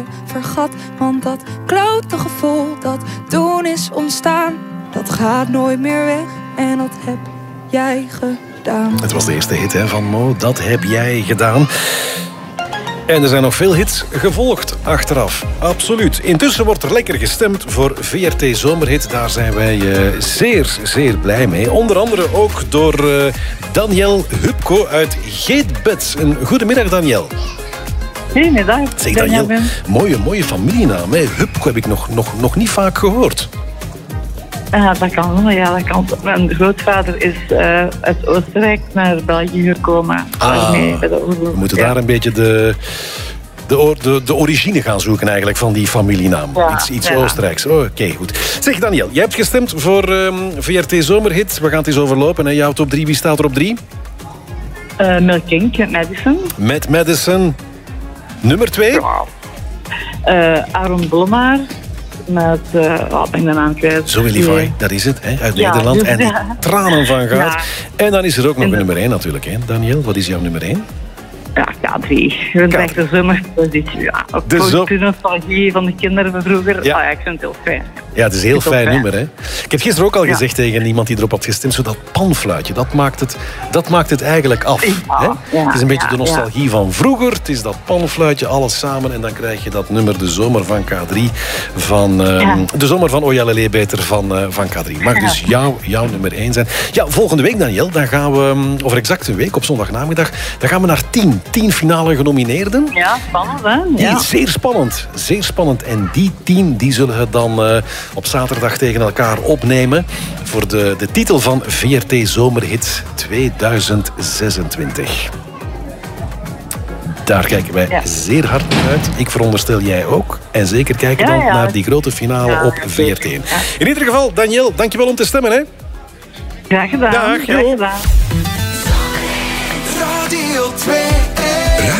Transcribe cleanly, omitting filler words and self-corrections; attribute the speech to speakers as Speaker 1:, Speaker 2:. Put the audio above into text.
Speaker 1: vergat. Want dat klote gevoel dat toen is ontstaan, dat gaat nooit meer weg. En dat heb jij gedaan.
Speaker 2: Het was de eerste hit van Mo. Dat heb jij gedaan. En er zijn nog veel hits gevolgd achteraf. Absoluut. Intussen wordt er lekker gestemd voor VRT Zomerhit. Daar zijn wij zeer, zeer blij mee. Onder andere ook door Daniel Hupko uit Geetbeds. Een goedemiddag, Daniel.
Speaker 3: Goedemiddag.
Speaker 2: Zeg, Daniel, mooie familienaam. Hupko heb ik nog niet vaak gehoord.
Speaker 3: Dat kan wel, ja, dat kan. Mijn grootvader is uit Oostenrijk naar België gekomen.
Speaker 2: We moeten daar een beetje de origine gaan zoeken eigenlijk van die familienaam. Ja, iets Oostenrijks. Oké, goed. Zeg, Daniel, jij hebt gestemd voor VRT Zomerhit. We gaan het eens overlopen. Hè? Jouw top 3, wie staat er op 3?
Speaker 3: Milk Inc. met Madison.
Speaker 2: Met Madison. Nummer 2?
Speaker 3: Aaron Blommaar. Met, ben ik de naam kwijt.
Speaker 2: Zoe Levi, dat is het, hè, uit Nederland. Dus, en die tranen van gaat. Ja. En dan is er ook nog een nummer 1 natuurlijk, hè. Daniel, wat is jouw nummer 1?
Speaker 3: Ja, K3. Je bent de zomerpositie. Ja, ook de nostalgie van de kinderen van vroeger.
Speaker 2: Ja.
Speaker 3: Ik vind het heel fijn.
Speaker 2: Ja, het is een heel fijn nummer, hè. Ik heb gisteren ook al gezegd tegen iemand die erop had gestemd, zo dat panfluitje, dat maakt het eigenlijk af. Hè? Het is een beetje de nostalgie van vroeger. Het is dat panfluitje, alles samen. En dan krijg je dat nummer, de zomer van K3. De zomer van Ojalele beter van K3. Mag dus jouw nummer 1 zijn. Ja, volgende week, Daniel, dan gaan we, over exact een week, op zondagnamiddag, dan gaan we naar 10 finale genomineerden.
Speaker 3: Ja, spannend, hè? Ja.
Speaker 2: Zeer spannend. Zeer spannend. En die 10, die zullen we dan op zaterdag tegen elkaar opnemen voor de titel van VRT Zomerhit 2026. Daar kijken wij zeer hard naar uit. Ik veronderstel jij ook. En zeker kijken dan naar die grote finale op VRT. Ja. In ieder geval, Daniel, dankjewel om te stemmen. Hè?
Speaker 3: Graag gedaan.
Speaker 2: Dag,
Speaker 3: Graag gedaan.
Speaker 4: Radio 2.